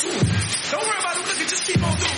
Don't worry about it, look at, just keep on doing